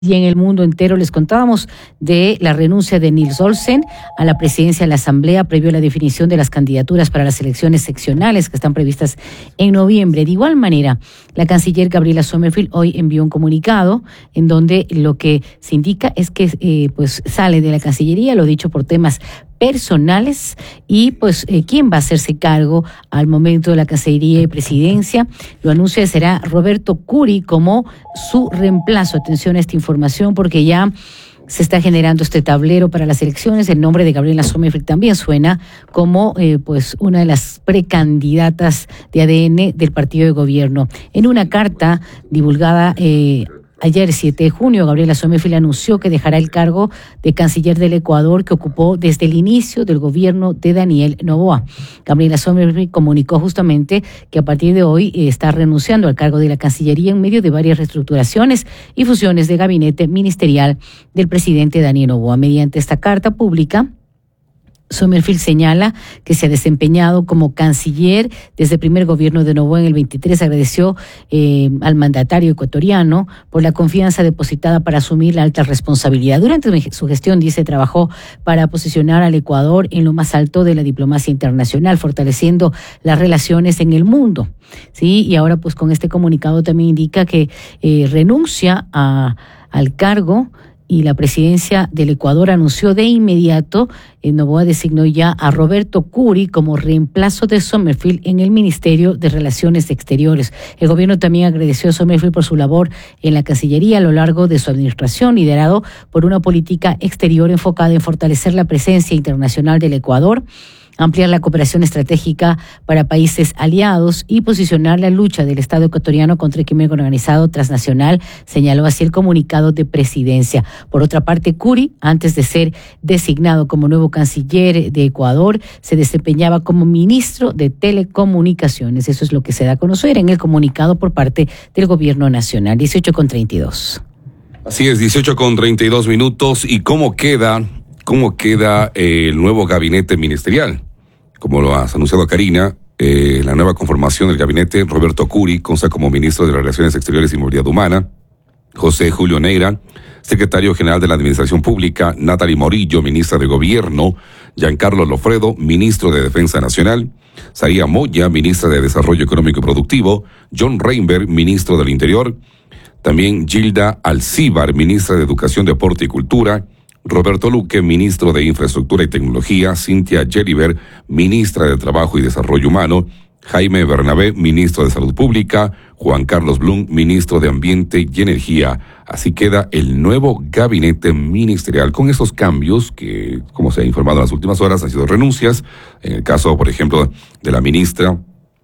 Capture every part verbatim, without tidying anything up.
Y en el mundo entero les contábamos de la renuncia de Niels Olsen a la presidencia de la Asamblea previo a la definición de las candidaturas para las elecciones seccionales que están previstas en noviembre. De igual manera, la canciller Gabriela Sommerfeld hoy envió un comunicado en donde lo que se indica es que eh, pues sale de la Cancillería, lo dicho por temas personales, y pues eh, quién va a hacerse cargo al momento de la Cancillería y Presidencia. Lo anuncia será Roberto Curi como su reemplazo. Atención a esta información porque ya se está generando este tablero para las elecciones. El nombre de Gabriela Sommerfeld también suena como eh, pues una de las precandidatas de A D N del partido de gobierno. En una carta divulgada eh, ayer, siete de junio, Gabriela Sommerfeld anunció que dejará el cargo de canciller del Ecuador que ocupó desde el inicio del gobierno de Daniel Noboa. Gabriela Sommerfeld comunicó justamente que a partir de hoy está renunciando al cargo de la Cancillería en medio de varias reestructuraciones y fusiones de gabinete ministerial del presidente Daniel Noboa. Mediante esta carta pública, Sommerfeld señala que se ha desempeñado como canciller desde el primer gobierno de Noboa en el veintitrés. Agradeció eh, al mandatario ecuatoriano por la confianza depositada para asumir la alta responsabilidad. Durante su gestión, dice, trabajó para posicionar al Ecuador en lo más alto de la diplomacia internacional, fortaleciendo las relaciones en el mundo. Sí, y ahora pues con este comunicado también indica que eh, renuncia a, al cargo. Y la presidencia del Ecuador anunció de inmediato, eh, Noboa designó ya a Roberto Curi como reemplazo de Sommerfeld en el Ministerio de Relaciones Exteriores. El gobierno también agradeció a Sommerfeld por su labor en la Cancillería a lo largo de su administración, liderado por una política exterior enfocada en fortalecer la presencia internacional del Ecuador, ampliar la cooperación estratégica para países aliados y posicionar la lucha del Estado ecuatoriano contra el crimen organizado transnacional, señaló así el comunicado de presidencia. Por otra parte, Curi, antes de ser designado como nuevo canciller de Ecuador, se desempeñaba como ministro de Telecomunicaciones. Eso es lo que se da a conocer en el comunicado por parte del gobierno nacional. dieciocho con treinta y dos. Así es, dieciocho con treinta y dos minutos. ¿Y cómo queda, cómo queda eh, el nuevo gabinete ministerial? Como lo has anunciado, Karina, eh, la nueva conformación del gabinete, Roberto Curi consta como ministro de Relaciones Exteriores y Movilidad Humana, José Julio Neira, secretario general de la Administración Pública, Natalie Morillo, ministra de Gobierno, Giancarlo Lofredo, ministro de Defensa Nacional, Saía Moya, ministra de Desarrollo Económico y Productivo, John Reinberg, ministro del Interior, también Gilda Alcíbar, ministra de Educación, Deporte y Cultura, Roberto Luque, ministro de Infraestructura y Tecnología, Cynthia Gelliver, ministra de Trabajo y Desarrollo Humano, Jaime Bernabé, ministro de Salud Pública, Juan Carlos Blum, ministro de Ambiente y Energía. Así queda el nuevo gabinete ministerial con esos cambios que, como se ha informado en las últimas horas, han sido renuncias. En el caso, por ejemplo, de la ministra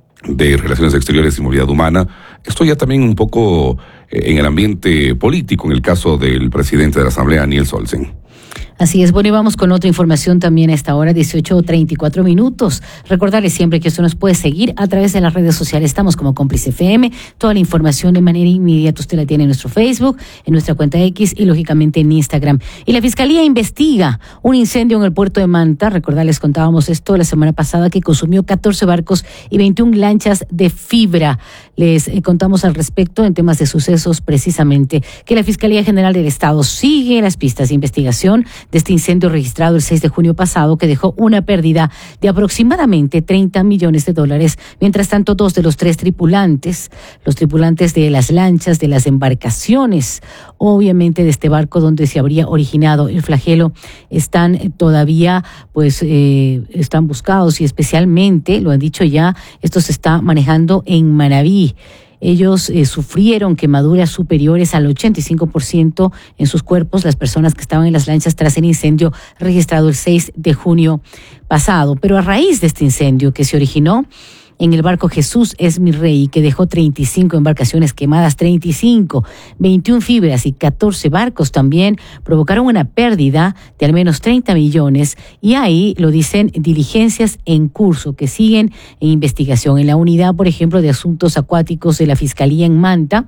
de Relaciones Exteriores y Movilidad Humana. Esto ya también un poco eh, en el ambiente político, en el caso del presidente de la Asamblea, Niels Olsen. Así es, bueno, y vamos con otra información también a esta hora, dieciocho treinta y cuatro minutos. Recordarles siempre que usted nos puede seguir a través de las redes sociales. Estamos como Cómplice F M. Toda la información de manera inmediata usted la tiene en nuestro Facebook, en nuestra cuenta X y lógicamente en Instagram. Y la Fiscalía investiga un incendio en el puerto de Manta. Recordarles, contábamos esto la semana pasada, que consumió catorce barcos y veintiuna lanchas de fibra. Les eh, contamos al respecto en temas de sucesos precisamente que la Fiscalía General del Estado sigue las pistas de investigación de este incendio registrado el seis de junio pasado que dejó una pérdida de aproximadamente treinta millones de dólares. Mientras tanto, dos de los tres tripulantes, los tripulantes de las lanchas, de las embarcaciones, obviamente de este barco donde se habría originado el flagelo, están todavía, pues, eh, están buscados y especialmente, lo han dicho ya, esto se está manejando en Manabí. Ellos eh, sufrieron quemaduras superiores al ochenta y cinco por ciento en sus cuerpos, las personas que estaban en las lanchas tras el incendio registrado el seis de junio pasado. Pero a raíz de este incendio que se originó en el barco Jesús es mi rey, que dejó treinta y cinco embarcaciones quemadas, treinta y cinco, veintiuna fibras y catorce barcos también provocaron una pérdida de al menos treinta millones, y ahí lo dicen diligencias en curso que siguen en investigación. En la unidad, por ejemplo, de asuntos acuáticos de la Fiscalía en Manta,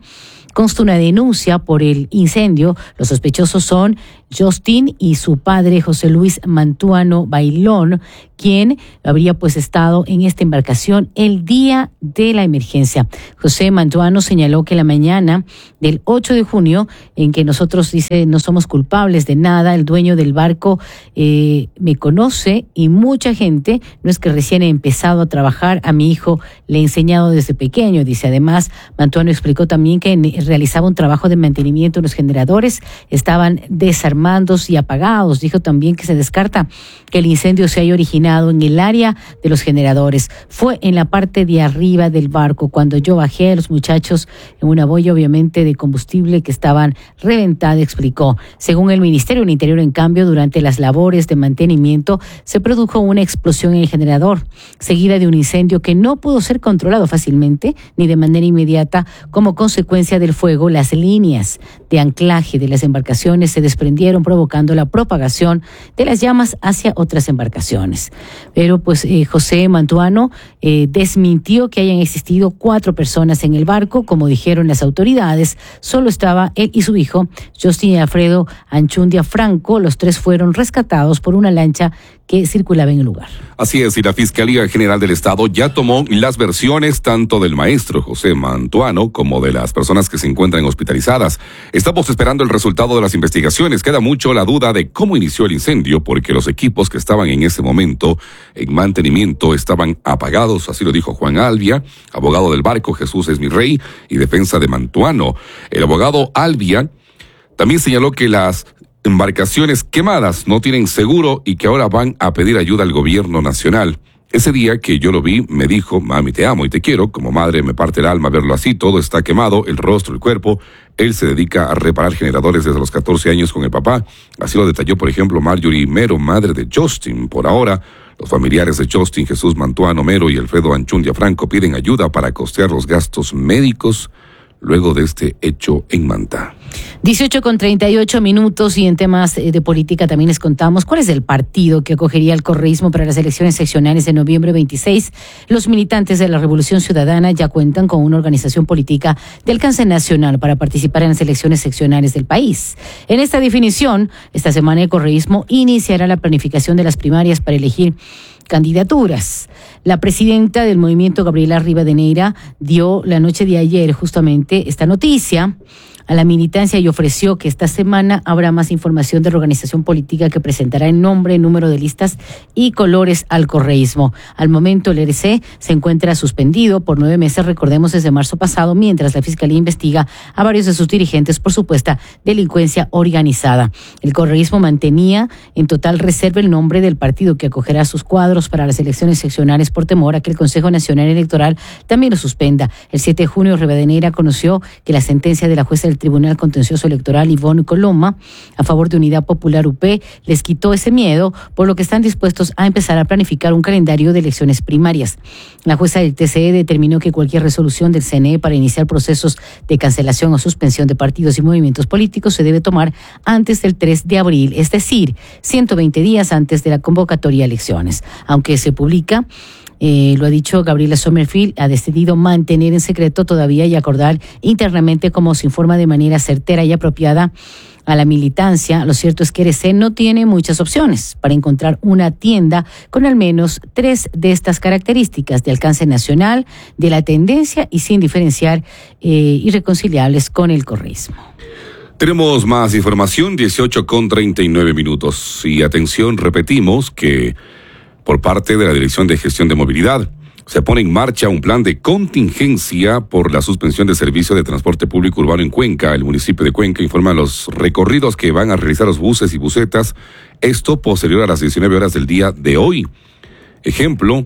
consta una denuncia por el incendio. Los sospechosos son Justin y su padre José Luis Mantuano Bailón, quien habría pues estado en esta embarcación el día de la emergencia. José Mantuano señaló que la mañana del ocho de junio, en que nosotros, dice, no somos culpables de nada, el dueño del barco eh, me conoce y mucha gente, no es que recién he empezado a trabajar, a mi hijo le he enseñado desde pequeño, dice. Además, Mantuano explicó también que realizaba un trabajo de mantenimiento en los generadores, estaban desarmados y apagados. Dijo también que se descarta que el incendio se haya originado en el área de los generadores. Fue en la parte de arriba del barco. Cuando yo bajé, a los muchachos en una boya, obviamente, de combustible que estaban reventadas, explicó. Según el Ministerio del Interior, en cambio, durante las labores de mantenimiento se produjo una explosión en el generador, seguida de un incendio que no pudo ser controlado fácilmente ni de manera inmediata. Como consecuencia del fuego, las líneas de anclaje de las embarcaciones se desprendieron, provocando la propagación de las llamas hacia otras embarcaciones. Pero pues eh, José Mantuano eh, desmintió que hayan existido cuatro personas en el barco. Como dijeron las autoridades, solo estaba él y su hijo, Justin y Alfredo Anchundia Franco. Los tres fueron rescatados por una lancha que circulaba en el lugar. Así es, y la Fiscalía General del Estado ya tomó las versiones tanto del maestro José Mantuano como de las personas que se encuentran hospitalizadas. Estamos esperando el resultado de las investigaciones. Queda mucho la duda de cómo inició el incendio, porque los equipos que estaban en ese momento en mantenimiento estaban apagados, así lo dijo Juan Albia, abogado del barco Jesús es mi rey y defensa de Mantuano. El abogado Albia también señaló que las embarcaciones quemadas no tienen seguro y que ahora van a pedir ayuda al gobierno nacional. Ese día que yo lo vi, me dijo, mami, te amo y te quiero. Como madre me parte el alma verlo así, todo está quemado, el rostro, el cuerpo. Él se dedica a reparar generadores desde los catorce años con el papá. Así lo detalló, por ejemplo, Marjorie Mero, madre de Justin. Por ahora, los familiares de Justin, Jesús Mantuano Mero y Alfredo Anchundia Franco piden ayuda para costear los gastos médicos luego de este hecho en Manta. dieciocho con treinta y ocho minutos, y en temas de política también les contamos cuál es el partido que acogería el correísmo para las elecciones seccionales de noviembre veintiséis. Los militantes de la Revolución Ciudadana ya cuentan con una organización política de alcance nacional para participar en las elecciones seccionales del país. En esta definición, esta semana el correísmo iniciará la planificación de las primarias para elegir candidaturas. La presidenta del movimiento, Gabriela Rivadeneira, dio la noche de ayer justamente esta noticia a la militancia y ofreció que esta semana habrá más información de la organización política que presentará el nombre, número de listas y colores al correísmo. Al momento, el R C se encuentra suspendido por nueve meses, recordemos, desde marzo pasado, mientras la Fiscalía investiga a varios de sus dirigentes por supuesta delincuencia organizada. El correísmo mantenía en total reserva el nombre del partido que acogerá sus cuadros para las elecciones seccionales por temor a que el Consejo Nacional Electoral también lo suspenda. El siete de junio, Rivadeneira conoció que la sentencia de la jueza del Tribunal Contencioso Electoral, Ivonne Coloma, a favor de Unidad Popular U P, les quitó ese miedo, por lo que están dispuestos a empezar a planificar un calendario de elecciones primarias. La jueza del T C E determinó que cualquier resolución del C N E para iniciar procesos de cancelación o suspensión de partidos y movimientos políticos se debe tomar antes del tres de abril, es decir, ciento veinte días antes de la convocatoria a elecciones. Aunque se publica, Eh, lo ha dicho Gabriela Sommerfield, ha decidido mantener en secreto todavía y acordar internamente cómo se informa de manera certera y apropiada a la militancia. Lo cierto es que R C no tiene muchas opciones para encontrar una tienda con al menos tres de estas características de alcance nacional, de la tendencia y sin diferenciar eh, irreconciliables con el correísmo. Tenemos más información, dieciocho con treinta y nueve minutos. Y atención, repetimos que por parte de la Dirección de Gestión de Movilidad se pone en marcha un plan de contingencia por la suspensión de servicio de transporte público urbano en Cuenca. El municipio de Cuenca informa los recorridos que van a realizar los buses y busetas, esto posterior a las diecinueve horas del día de hoy. Ejemplo,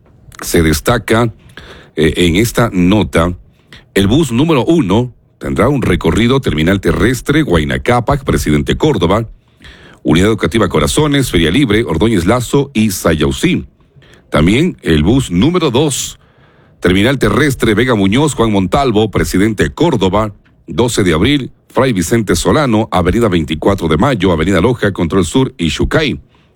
se destaca eh, en esta nota, el bus número uno tendrá un recorrido terminal terrestre, Huayna Cápac, Presidente Córdoba, Unidad Educativa Corazones, Feria Libre, Ordóñez Lazo y Sayausí. También el bus número dos, terminal terrestre, Vega Muñoz, Juan Montalvo, Presidente Córdoba, doce de abril, Fray Vicente Solano, Avenida veinticuatro de mayo, Avenida Loja, Control Sur y Xucay.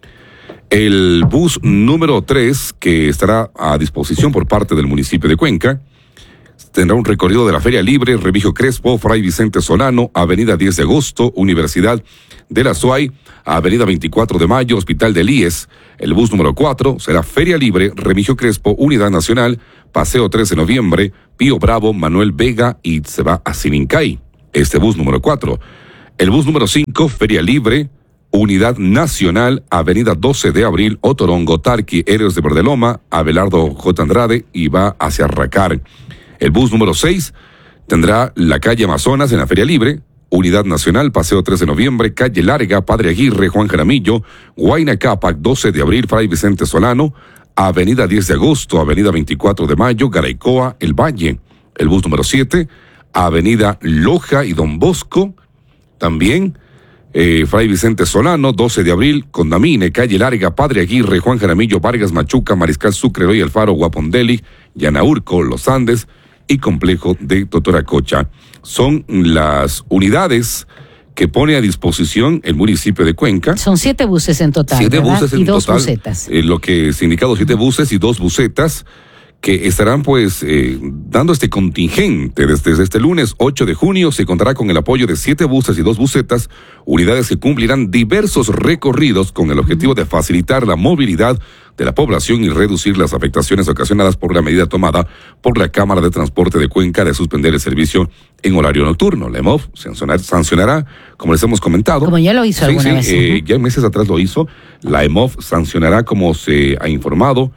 El bus número tres, que estará a disposición por parte del municipio de Cuenca, tendrá un recorrido de la Feria Libre, Remigio Crespo, Fray Vicente Solano, Avenida diez de agosto, Universidad de la SUAY, Avenida veinticuatro de mayo, Hospital del I E S. El bus número cuatro será Feria Libre, Remigio Crespo, Unidad Nacional, Paseo trece de noviembre, Pío Bravo, Manuel Vega y se va a Silincay. Este bus número cuatro. El bus número cinco, Feria Libre, Unidad Nacional, Avenida doce de abril, Otorongo, Tarqui, Héroes de Verdeloma, Abelardo J. Andrade y va hacia Racar. El bus número seis tendrá la calle Amazonas en la Feria Libre, Unidad Nacional, Paseo trece de noviembre, Calle Larga, Padre Aguirre, Juan Jaramillo, Huayna Cápac, doce de abril, Fray Vicente Solano, Avenida diez de agosto, Avenida veinticuatro de mayo, Garaycoa, El Valle. El bus número siete, Avenida Loja y Don Bosco, también eh, Fray Vicente Solano, doce de abril, Condamine, Calle Larga, Padre Aguirre, Juan Jaramillo, Vargas, Machuca, Mariscal Sucre, Roy Alfaro, Guapondeli, Yanaurco, Los Andes y Complejo de Totoracocha. Son las unidades que pone a disposición el municipio de Cuenca. Son siete buses en total, Siete ¿verdad? buses en y dos total, busetas. Eh, lo que es indicado, siete buses y dos busetas que estarán pues eh, dando este contingente desde, desde este lunes ocho de junio. Se contará con el apoyo de siete buses y dos busetas, unidades que cumplirán diversos recorridos con el objetivo de facilitar la movilidad de la población y reducir las afectaciones ocasionadas por la medida tomada por la Cámara de Transporte de Cuenca de suspender el servicio en horario nocturno. La E M O F sancionar, sancionará, como les hemos comentado. Como ya lo hizo sí, alguna sí, vez. Eh, Uh-huh. Ya meses atrás lo hizo. La E M O F sancionará, como se ha informado,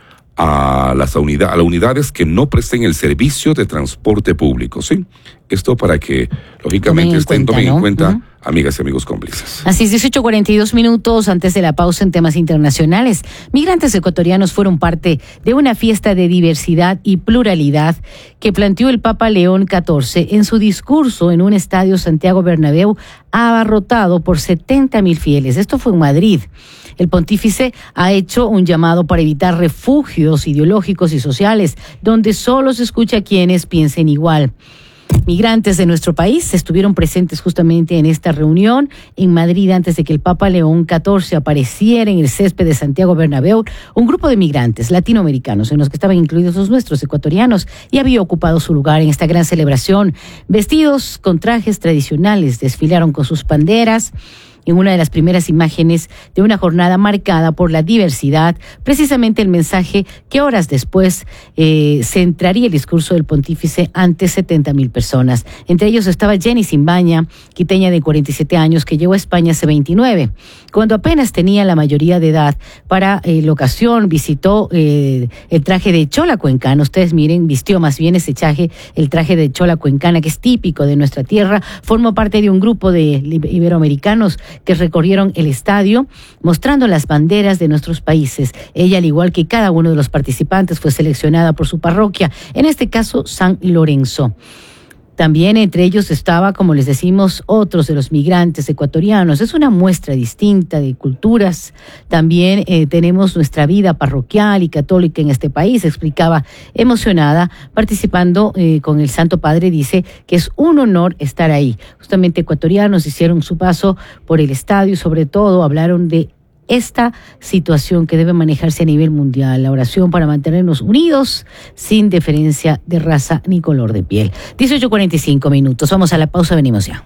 a las unidades, a las unidades que no presten el servicio de transporte público, ¿sí? Esto para que, lógicamente, Tomen en estén, cuenta, tomen ¿no? en cuenta, Uh-huh. amigas y amigos cómplices. Así es, dieciocho cuarenta y dos minutos antes de la pausa en temas internacionales. Migrantes ecuatorianos fueron parte de una fiesta de diversidad y pluralidad que planteó el Papa León catorce en su discurso en un estadio Santiago Bernabéu abarrotado por setenta mil fieles. Esto fue en Madrid. El pontífice ha hecho un llamado para evitar refugios ideológicos y sociales donde solo se escucha a quienes piensen igual. Migrantes de nuestro país estuvieron presentes justamente en esta reunión en Madrid antes de que el Papa León catorce apareciera en el césped de Santiago Bernabéu. Un grupo de migrantes latinoamericanos, en los que estaban incluidos los nuestros ecuatorianos, y había ocupado su lugar en esta gran celebración. Vestidos con trajes tradicionales, desfilaron con sus banderas en una de las primeras imágenes de una jornada marcada por la diversidad, precisamente el mensaje que horas después eh, centraría el discurso del pontífice ante setenta mil personas. Entre ellos estaba Jenny Simbaña, quiteña de cuarenta y siete años, que llegó a España hace veintinueve. Cuando apenas tenía la mayoría de edad, para eh, la ocasión visitó eh, el traje de chola cuencana. Ustedes miren, vistió más bien ese traje, el traje de chola cuencana, que es típico de nuestra tierra. Formó parte de un grupo de iberoamericanos que recorrieron el estadio mostrando las banderas de nuestros países. Ella, al igual que cada uno de los participantes, fue seleccionada por su parroquia, en este caso San Lorenzo. También entre ellos estaba, como les decimos, otros de los migrantes ecuatorianos. Es una muestra distinta de culturas. También eh, tenemos nuestra vida parroquial y católica en este país, explicaba emocionada, participando eh, con el Santo Padre. Dice que es un honor estar ahí. Justamente ecuatorianos hicieron su paso por el estadio y sobre todo hablaron de esta situación que debe manejarse a nivel mundial, la oración para mantenernos unidos sin diferencia de raza ni color de piel. dieciocho cuarenta y cinco minutos, vamos a la pausa, venimos ya.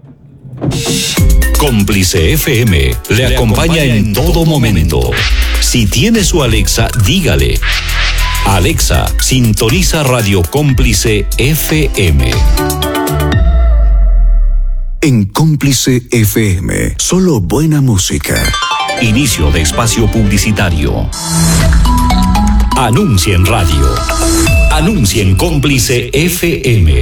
Cómplice F M le acompaña en todo momento. Si tiene su Alexa, dígale: Alexa, sintoniza Radio Cómplice F M. En Cómplice F M, solo buena música. Inicio de espacio publicitario. Anuncia en radio. Anuncia en Cómplice F M.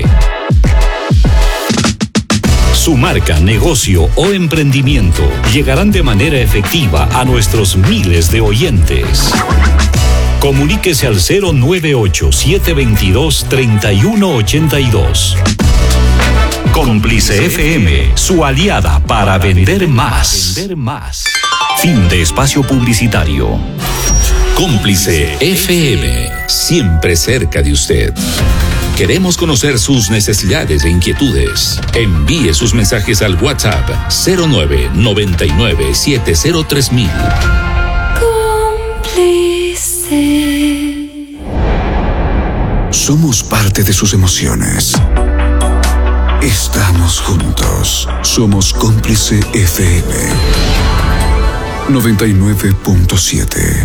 Su marca, negocio o emprendimiento llegarán de manera efectiva a nuestros miles de oyentes. Comuníquese al cero nueve ocho, siete dos dos, tres uno ocho dos. Cómplice F M, su aliada para vender más. Vender más. Fin de espacio publicitario. Cómplice F M, siempre cerca de usted. Queremos conocer sus necesidades e inquietudes. Envíe sus mensajes al WhatsApp cero nueve nueve nueve siete cero tres mil. Cómplice. Somos parte de sus emociones. Estamos juntos. Somos Cómplice F M noventa y nueve punto siete.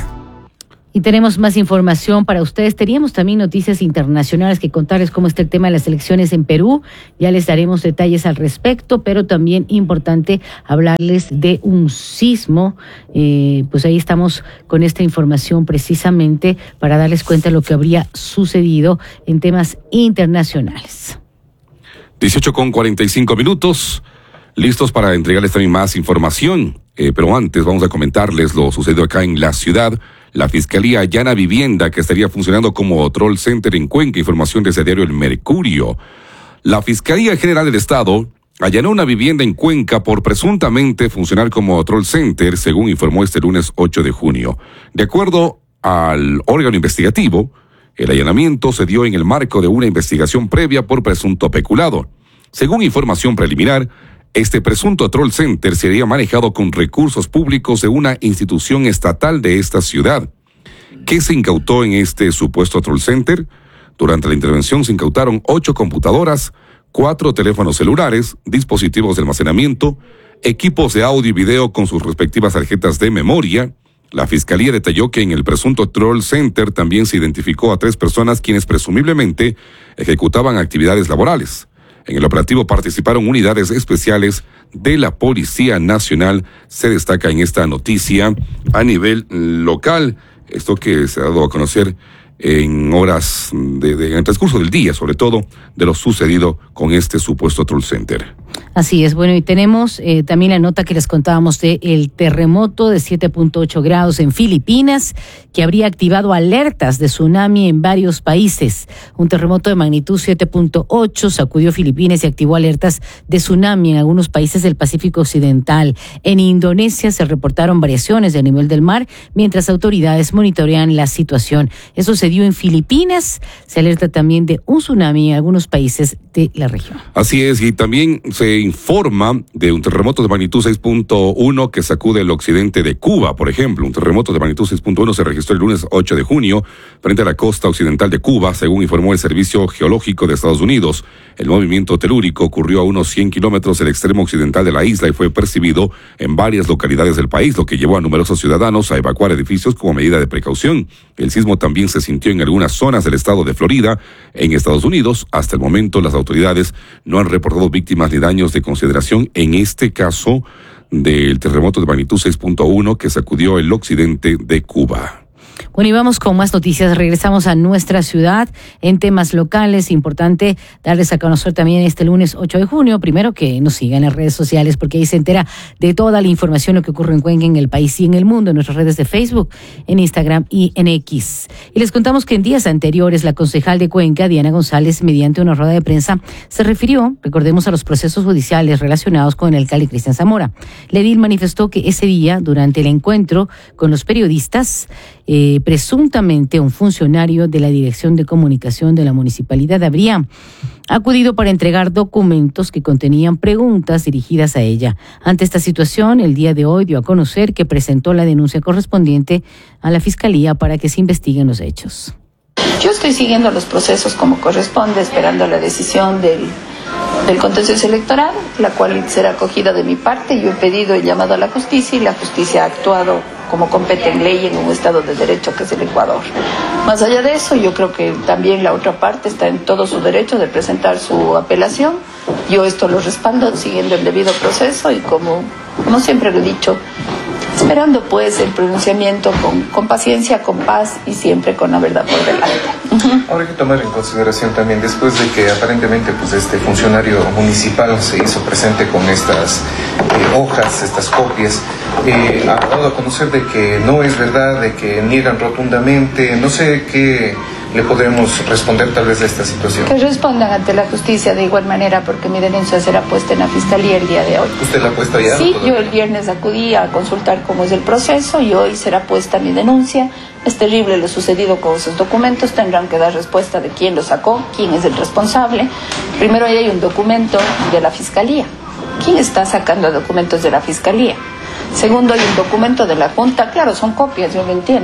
Y tenemos más información para ustedes. Teníamos también noticias internacionales que contarles cómo está el tema de las elecciones en Perú. Ya les daremos detalles al respecto, pero también importante hablarles de un sismo. Eh, pues ahí estamos con esta información precisamente para darles cuenta de lo que habría sucedido en temas internacionales. dieciocho con cuarenta y cinco minutos, listos para entregarles también más información. Eh, pero antes vamos a comentarles lo sucedido acá en la ciudad. La Fiscalía allana vivienda que estaría funcionando como Troll Center en Cuenca, información de ese diario El Mercurio. La Fiscalía General del Estado allanó una vivienda en Cuenca por presuntamente funcionar como Troll Center, según informó este lunes ocho de junio. De acuerdo al órgano investigativo, el allanamiento se dio en el marco de una investigación previa por presunto peculado. Según información preliminar, este presunto Troll Center sería manejado con recursos públicos de una institución estatal de esta ciudad. ¿Qué se incautó en este supuesto Troll Center? Durante la intervención se incautaron ocho computadoras, cuatro teléfonos celulares, dispositivos de almacenamiento, equipos de audio y video con sus respectivas tarjetas de memoria. La Fiscalía detalló que en el presunto Troll Center también se identificó a tres personas quienes presumiblemente ejecutaban actividades laborales. En el operativo participaron unidades especiales de la Policía Nacional. Se destaca en esta noticia a nivel local, esto que se ha dado a conocer en horas de, de en el transcurso del día, sobre todo de lo sucedido con este supuesto Troll Center. Así es, bueno, y tenemos eh, también la nota que les contábamos de el terremoto de siete punto ocho grados en Filipinas, que habría activado alertas de tsunami en varios países. Un terremoto de magnitud siete punto ocho sacudió Filipinas y activó alertas de tsunami en algunos países del Pacífico Occidental. En Indonesia se reportaron variaciones del nivel del mar, mientras autoridades monitorean la situación. Eso se dio en Filipinas. Se alerta también de un tsunami en algunos países de la región. Así es, y también se informa de un terremoto de magnitud seis punto uno que sacude el occidente de Cuba, por ejemplo. Un terremoto de magnitud seis punto uno se registró el lunes ocho de junio frente a la costa occidental de Cuba, según informó el Servicio Geológico de Estados Unidos. El movimiento telúrico ocurrió a unos cien kilómetros del extremo occidental de la isla y fue percibido en varias localidades del país, lo que llevó a numerosos ciudadanos a evacuar edificios como medida de precaución. El sismo también se sintió en algunas zonas del estado de Florida, en Estados Unidos. Hasta el momento, las autoridades no han reportado víctimas ni daños de consideración en este caso del terremoto de magnitud seis punto uno que sacudió el occidente de Cuba. Bueno, y vamos con más noticias. Regresamos a nuestra ciudad en temas locales. Importante darles a conocer también este lunes ocho de junio. Primero, que nos sigan en las redes sociales, porque ahí se entera de toda la información, lo que ocurre en Cuenca, en el país y en el mundo, en nuestras redes de Facebook, en Instagram y en X. Y les contamos que en días anteriores, la concejal de Cuenca, Diana González, mediante una rueda de prensa, se refirió, recordemos, a los procesos judiciales relacionados con el alcalde Cristian Zamora. La edil manifestó que ese día, durante el encuentro con los periodistas, eh, presuntamente un funcionario de la Dirección de Comunicación de la Municipalidad habría acudido para entregar documentos que contenían preguntas dirigidas a ella. Ante esta situación, el día de hoy dio a conocer que presentó la denuncia correspondiente a la Fiscalía para que se investiguen los hechos. Yo estoy siguiendo los procesos como corresponde, esperando la decisión del, del contencioso electoral, la cual será acogida de mi parte. Yo he pedido el llamado a la justicia y la justicia ha actuado como compete en ley en un Estado de Derecho que es el Ecuador. Más allá de eso, yo creo que también la otra parte está en todo su derecho de presentar su apelación. Yo esto lo respaldo siguiendo el debido proceso y como, como siempre lo he dicho, esperando pues el pronunciamiento con, con paciencia, con paz y siempre con la verdad por delante. Uh-huh. Ahora hay que tomar en consideración también, después de que aparentemente pues este funcionario municipal se hizo presente con estas eh, hojas, estas copias, eh, ha dado a conocer de que no es verdad, de que niegan rotundamente, no sé qué le podemos responder tal vez a esta situación. Que respondan ante la justicia de igual manera, porque mi denuncia será puesta en la Fiscalía el día de hoy. ¿Usted la ha puesto ya? Sí, yo el viernes acudí a consultar cómo es el proceso y hoy será puesta mi denuncia. Es terrible lo sucedido con esos documentos, tendrán que dar respuesta de quién los sacó, quién es el responsable. Primero ahí hay un documento de la Fiscalía. ¿Quién está sacando documentos de la Fiscalía? Segundo, hay un documento de la Junta, claro, son copias, yo lo entiendo.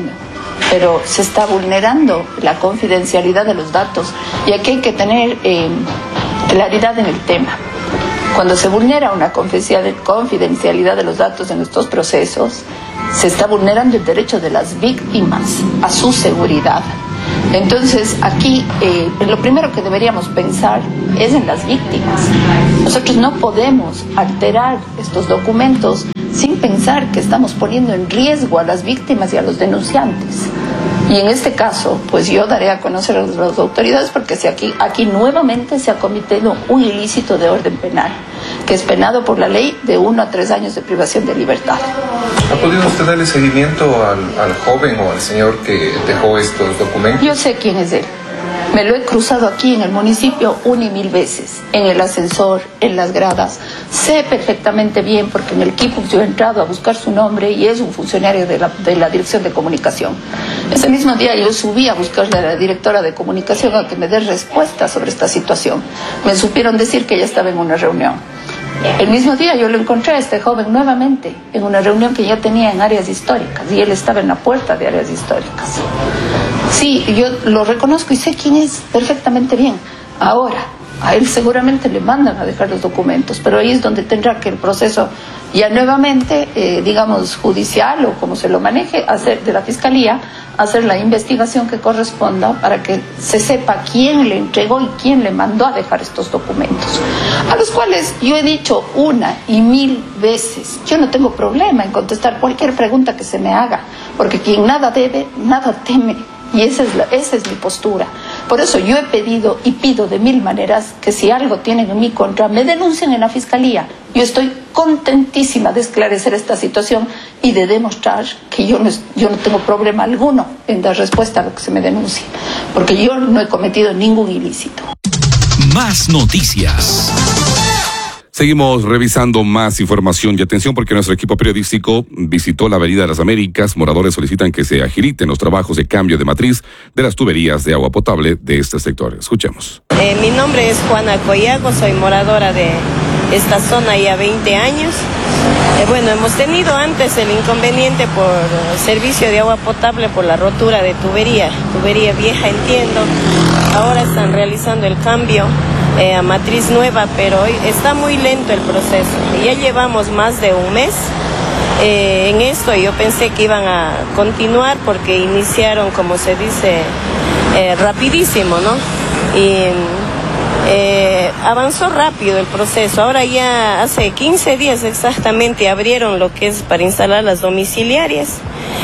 pero se está vulnerando la confidencialidad de los datos y aquí hay que tener eh, claridad en el tema. Cuando se vulnera una confidencialidad de los datos en estos procesos, se está vulnerando el derecho de las víctimas a su seguridad. Entonces, aquí eh, lo primero que deberíamos pensar es en las víctimas. Nosotros no podemos alterar estos documentos sin pensar que estamos poniendo en riesgo a las víctimas y a los denunciantes. Y en este caso, pues yo daré a conocer a las autoridades porque si aquí, aquí nuevamente se ha cometido un ilícito de orden penal, que es penado por la ley de uno a tres años de privación de libertad. ¿Ha podido usted darle seguimiento al, al joven o al señor que dejó estos documentos? Yo sé quién es él. Me lo he cruzado aquí en el municipio una y mil veces, en el ascensor, en las gradas. Sé perfectamente bien porque en el Kipux yo he entrado a buscar su nombre y es un funcionario de la, de la Dirección de Comunicación. Ese mismo día yo subí a buscarle a la directora de Comunicación a que me dé respuesta sobre esta situación. Me supieron decir que ella estaba en una reunión. El mismo día yo lo encontré a este joven nuevamente en una reunión que ya tenía en áreas históricas y él estaba en la puerta de áreas históricas. Sí, yo lo reconozco y sé quién es perfectamente bien. Ahora, a él seguramente le mandan a dejar los documentos, pero ahí es donde tendrá que el proceso ya nuevamente, eh, digamos, judicial o como se lo maneje, hacer de la Fiscalía, hacer la investigación que corresponda para que se sepa quién le entregó y quién le mandó a dejar estos documentos, a los cuales yo he dicho una y mil veces, yo no tengo problema en contestar cualquier pregunta que se me haga, porque quien nada debe, nada teme. Y esa es, la, esa es mi postura. Por eso yo he pedido y pido de mil maneras que si algo tienen en mi contra, me denuncien en la Fiscalía. Yo estoy contentísima de esclarecer esta situación y de demostrar que yo no, yo no tengo problema alguno en dar respuesta a lo que se me denuncie, porque yo no he cometido ningún ilícito. Más noticias. Seguimos revisando más información y atención porque nuestro equipo periodístico visitó la Avenida de las Américas. Moradores solicitan que se agiliten los trabajos de cambio de matriz de las tuberías de agua potable de este sector. Escuchemos. Eh, mi nombre es Juana Collago, soy moradora de esta zona ya veinte años. Eh, bueno, hemos tenido antes el inconveniente por servicio de agua potable por la rotura de tubería, tubería vieja, entiendo. Ahora están realizando el cambio Eh, a matriz nueva, pero hoy está muy lento el proceso. Ya llevamos más de un mes eh, en esto. Yo pensé que iban a continuar porque iniciaron, como se dice, eh, rapidísimo, ¿no? Y eh, avanzó rápido el proceso. Ahora ya hace quince días exactamente abrieron lo que es para instalar las domiciliarias.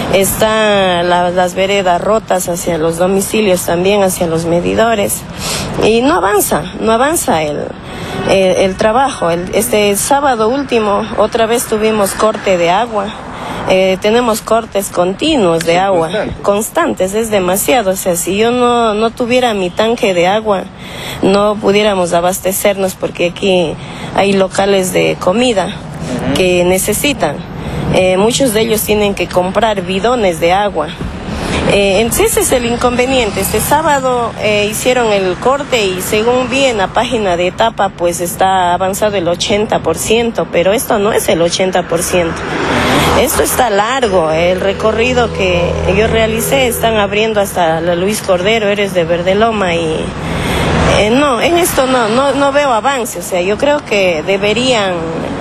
Están la, las veredas rotas hacia los domicilios también, hacia los medidores. Y no avanza, no avanza el, el, el trabajo. El, este sábado último otra vez tuvimos corte de agua. Eh, tenemos cortes continuos de agua, constantes, es demasiado. O sea, si yo no, no tuviera mi tanque de agua, no pudiéramos abastecernos porque aquí hay locales de comida que necesitan. Eh, muchos de ellos tienen que comprar bidones de agua. Eh, entonces ese es el inconveniente. Este sábado eh, hicieron el corte y según vi en la página de etapa pues está avanzado el ochenta por ciento, pero esto no es el ochenta por ciento. Esto está largo. El recorrido que yo realicé están abriendo hasta la Luis Cordero, eres de Verdeloma y eh, no, en esto no, no, no veo avance. O sea, yo creo que deberían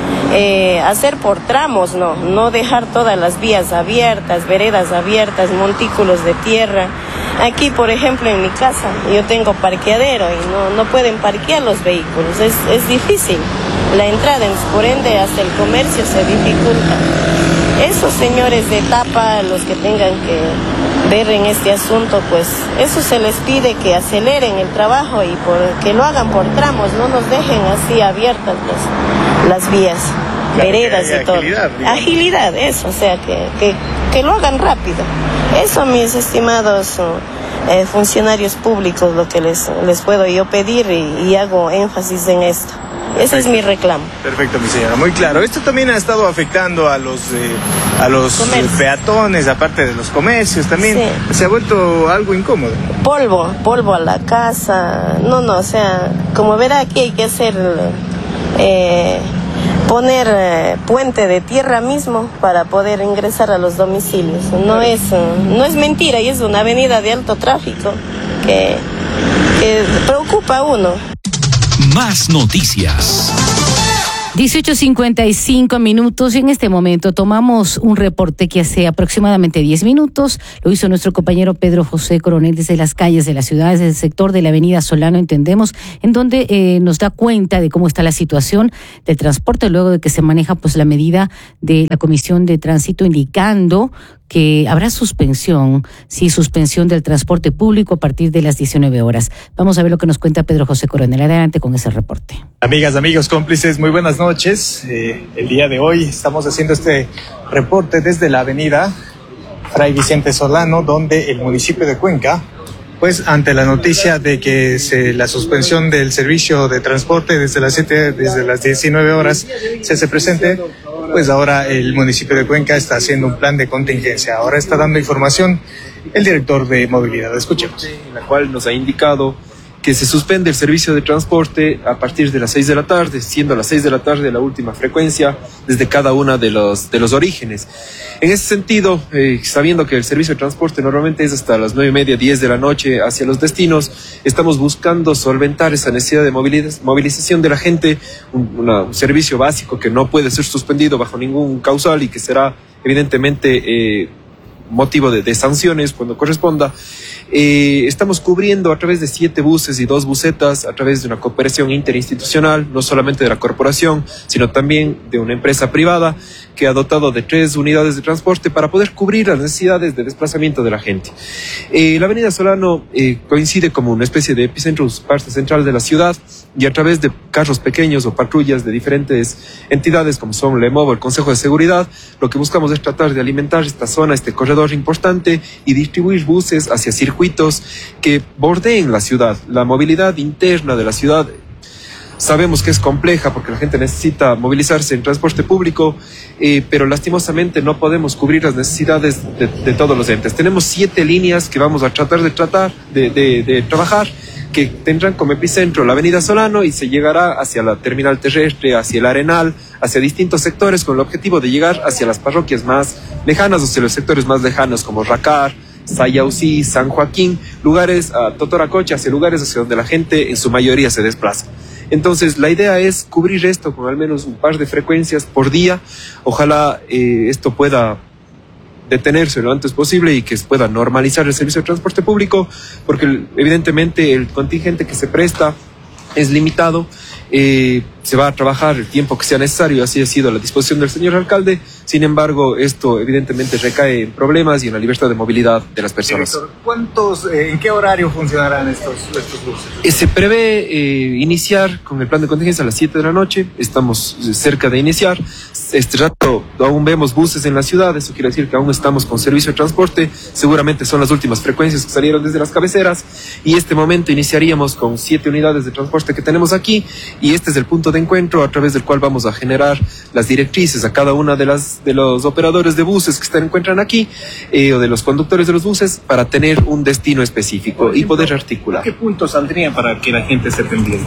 Eh, hacer por tramos, no, no dejar todas las vías abiertas, veredas abiertas, montículos de tierra. Aquí, por ejemplo, en mi casa, yo tengo parqueadero y no, no pueden parquear los vehículos, es, es difícil la entrada, por ende hasta el comercio se dificulta. Esos señores de etapa, los que tengan que ver en este asunto, pues eso se les pide que aceleren el trabajo y por, que lo hagan por tramos, no nos dejen así abiertas las, las vías, claro, veredas y todo. Agilidad, agilidad, eso, o sea, que, que, que lo hagan rápido. Eso, mis estimados eh, funcionarios públicos, lo que les, les puedo yo pedir y, y hago énfasis en esto. Perfecto. Ese es mi reclamo. Perfecto, mi señora, muy claro. Esto también ha estado afectando a los eh, a los eh, peatones, aparte de los comercios también. Sí. Se ha vuelto algo incómodo. Polvo, polvo a la casa. No, no, o sea, como verá, aquí hay que hacer eh, poner eh, puente de tierra mismo para poder ingresar a los domicilios. No es, no es mentira, y es una avenida de alto tráfico que, que preocupa a uno. Más noticias. dieciocho cincuenta y cinco minutos y en este momento tomamos un reporte que hace aproximadamente diez minutos lo hizo nuestro compañero Pedro José Coronel desde las calles de las ciudades del sector de la avenida Solano, entendemos, en donde eh, nos da cuenta de cómo está la situación del transporte luego de que se maneja pues la medida de la Comisión de Tránsito indicando que habrá suspensión, sí, suspensión del transporte público a partir de las diecinueve horas. Vamos a ver lo que nos cuenta Pedro José Coronel. Adelante con ese reporte. Amigas, amigos, cómplices, muy buenas noches. Eh, el día de hoy estamos haciendo este reporte desde la avenida Fray Vicente Solano, donde el municipio de Cuenca, pues ante la noticia de que se, la suspensión del servicio de transporte desde las siete, desde las diecinueve horas se hace presente, pues ahora el municipio de Cuenca está haciendo un plan de contingencia. Ahora está dando información el director de movilidad. Escuchemos. En la cual nos ha indicado que se suspende el servicio de transporte a partir de las seis de la tarde, siendo las seis de la tarde la última frecuencia desde cada una de los, de los orígenes. En ese sentido, eh, sabiendo que el servicio de transporte normalmente es hasta las nueve y media, diez de la noche hacia los destinos, estamos buscando solventar esa necesidad de moviliz- movilización de la gente, un, una, un servicio básico que no puede ser suspendido bajo ningún causal y que será evidentemente eh, motivo de, de sanciones cuando corresponda. Eh, estamos cubriendo a través de siete buses y dos busetas, a través de una cooperación interinstitucional, no solamente de la corporación, sino también de una empresa privada que ha dotado de tres unidades de transporte para poder cubrir las necesidades de desplazamiento de la gente. Eh, la avenida Solano eh, coincide como una especie de epicentro, parte central de la ciudad, y a través de carros pequeños o patrullas de diferentes entidades como son LEMOV o el Consejo de Seguridad, lo que buscamos es tratar de alimentar esta zona, este corredor importante, y distribuir buses hacia circuitos que bordeen la ciudad. La movilidad interna de la ciudad sabemos que es compleja porque la gente necesita movilizarse en transporte público, eh, pero lastimosamente no podemos cubrir las necesidades de, de todos los entes. Tenemos siete líneas que vamos a tratar de tratar, de, de, de trabajar, que tendrán como epicentro la avenida Solano y se llegará hacia la terminal terrestre, hacia el Arenal, hacia distintos sectores con el objetivo de llegar hacia las parroquias más lejanas o hacia los sectores más lejanos como Racar, Sayausí, San Joaquín, lugares a Totoracocha, hacia lugares hacia donde la gente en su mayoría se desplaza. Entonces, la idea es cubrir esto con al menos un par de frecuencias por día. Ojalá eh, esto pueda detenerse lo antes posible y que se pueda normalizar el servicio de transporte público, porque evidentemente el contingente que se presta es limitado. Eh, se va a trabajar el tiempo que sea necesario, así ha sido la disposición del señor alcalde. Sin embargo, esto evidentemente recae en problemas y en la libertad de movilidad de las personas. Director, ¿cuántos, eh, en qué horario funcionarán estos, estos buses? Eh, se prevé eh, iniciar con el plan de contingencia a las siete de la noche, estamos cerca de iniciar. Este rato aún vemos buses en la ciudad, eso quiere decir que aún estamos con servicio de transporte, seguramente son las últimas frecuencias que salieron desde las cabeceras, y este momento iniciaríamos con siete unidades de transporte que tenemos aquí, y este es el punto de encuentro a través del cual vamos a generar las directrices a cada una de las de los operadores de buses que se encuentran aquí, eh, o de los conductores de los buses, para tener un destino específico ejemplo, y poder articular. ¿Qué puntos saldrían para que la gente se pendiente?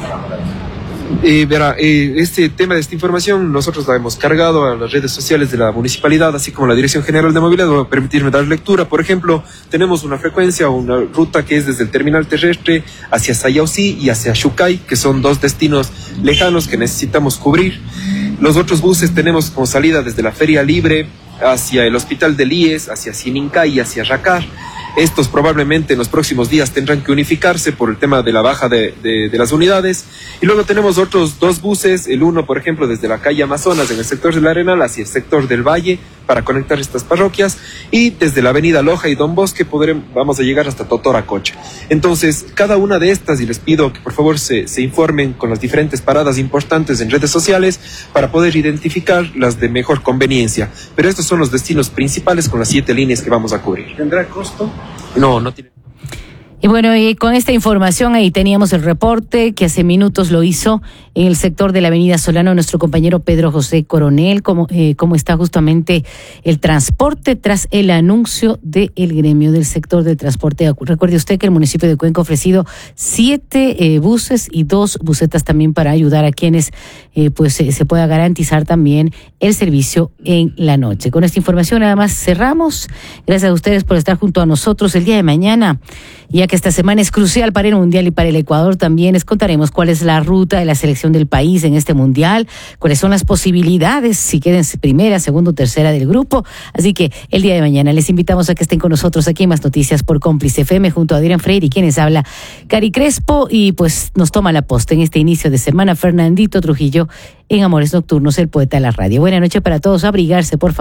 Eh, verá, eh, este tema de esta información nosotros la hemos cargado a las redes sociales de la municipalidad, así como la Dirección General de Movilidad. Voy a permitirme dar lectura. Por ejemplo, tenemos una frecuencia o una ruta que es desde el terminal terrestre hacia Sayausí y hacia Xucay, que son dos destinos lejanos que necesitamos cubrir. Los otros buses tenemos como salida desde la Feria Libre hacia el Hospital del I E S, hacia Sinincay y hacia Racar. Estos probablemente en los próximos días tendrán que unificarse por el tema de la baja de, de, de las unidades. Y luego tenemos otros dos buses, el uno, por ejemplo, desde la calle Amazonas en el sector del Arenal hacia el sector del Valle para conectar estas parroquias, y desde la avenida Loja y Don Bosque podremos, vamos a llegar hasta Totoracocha. Entonces, cada una de estas, y les pido que por favor se, se informen con las diferentes paradas importantes en redes sociales para poder identificar las de mejor conveniencia. Pero estos son los destinos principales con las siete líneas que vamos a cubrir. ¿Tendrá costo? No, no tiene. Y bueno, y con esta información ahí teníamos el reporte que hace minutos lo hizo en el sector de la Avenida Solano, nuestro compañero Pedro José Coronel, cómo, eh, cómo está justamente el transporte tras el anuncio del gremio del sector de transporte. Recuerde usted que el municipio de Cuenca ha ofrecido siete eh, buses y dos busetas también para ayudar a quienes eh, pues eh, se pueda garantizar también el servicio en la noche. Con esta información nada más cerramos. Gracias a ustedes por estar junto a nosotros el día de mañana, ya que esta semana es crucial para el Mundial y para el Ecuador también. Les contaremos cuál es la ruta de la selección del país en este Mundial, cuáles son las posibilidades, si queden primera, segunda o tercera del grupo. Así que el día de mañana les invitamos a que estén con nosotros aquí en Más Noticias por Cómplice F M junto a Adrián Freire y quienes habla Cari Crespo, y pues nos toma la posta en este inicio de semana Fernandito Trujillo en Amores Nocturnos, el poeta de la radio. Buenas noches para todos, abrigarse por favor.